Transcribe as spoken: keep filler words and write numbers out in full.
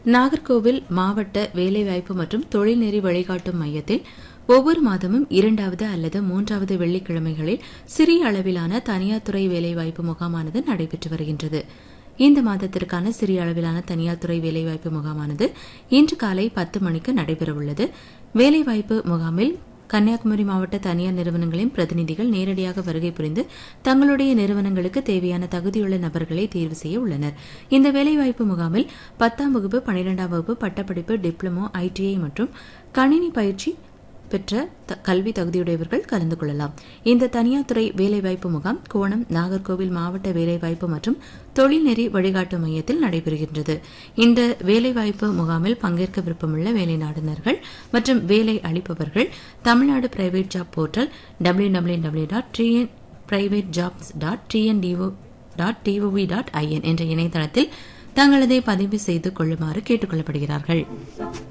நாகர்கோவில் மாவட்ட வேலைவாய்ப்பு மற்றும் தொழில்நெறி வழிகாட்டும் மையத்தில் ஒவ்வொரு மாதமும் இரண்டாவது அல்லது மூன்றாவது வெள்ளிக்கிழமைகளில் சிறிய அளவிலான தனியார் துறை வேலைவாய்ப்பு முகாமானது நடைபெற்று வருகின்றது. இந்த மாதத்திற்கான சிறிய அளவிலான தனியார் துறை வேலைவாய்ப்பு முகாமானது இன்று காலை பத்து மணிக்கு நடைபெறவுள்ளது. வேலைவாய்ப்பு முகாமில் கன்னியாகுமரி மாவட்ட தனியார் நிறுவனங்களின் பிரதிநிதிகள் நேரடியாக வருகை புரிந்து தங்களுடைய நிறுவனங்களுக்கு தேவையான தகுதியுள்ள நபர்களை தேர்வு செய்ய உள்ளனர். இந்த வேலைவாய்ப்பு முகாமில் பத்தாம் வகுப்பு, பனிரெண்டாம் வகுப்பு, பட்டப்படிப்பு, டிப்ளமோ, ஐடிஐ மற்றும் கணினி பயிற்சி பெற்ற கல்வி தகுதியுடையவர்கள் கலந்து கொள்ளலாம். இந்த தனியார் துறை வேலைவாய்ப்பு முகாம் கோணம் நாகர்கோவில் மாவட்ட வேலைவாய்ப்பு மற்றும் தொழில்நெறி வழிகாட்டு மையத்தில் நடைபெறுகின்றது. இந்த வேலைவாய்ப்பு முகாமில் பங்கேற்க விருப்பமுள்ள வேலை நாடுனர்கள் மற்றும் வேலை அளிப்பவர்கள் Tamil Nadu private job portal W W W dot TN private jobs dot டிஎன்டிஓ dot டிஓவி dot IN என்ற இணையதளத்தில் தங்களதை பதிவு செய்து கொள்ளுமாறு கேட்டுக் கொள்ளப்படுகிறார்கள்.